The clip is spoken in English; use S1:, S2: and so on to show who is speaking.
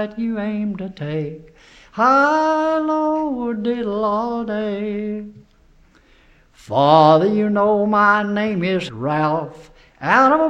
S1: that you aim to take. High, low, diddle all day. Father, you know my name is Ralph. Out of a